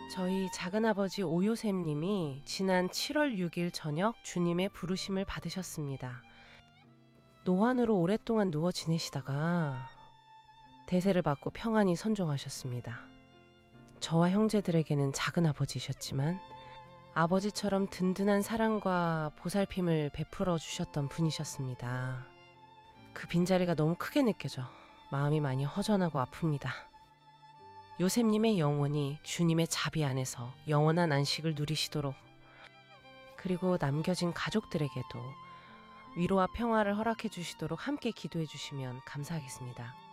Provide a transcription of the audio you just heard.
저희 작은아버지 오요셉님이 지난 7월 6일 저녁 주님의 부르심을 받으셨습니다. 노환으로 오랫동안 누워 지내시다가 대세를 받고 평안히 선종하셨습니다. 저와 형제들에게는 작은아버지셨지만 아버지처럼 든든한 사랑과 보살핌을 베풀어 주셨던 분이셨습니다. 그 빈자리가 너무 크게 느껴져 마음이 많이 허전하고 아픕니다. 요셉님의 영혼이 주님의 자비 안에서 영원한 안식을 누리시도록, 그리고 남겨진 가족들에게도 위로와 평화를 허락해 주시도록 함께 기도해 주시면 감사하겠습니다.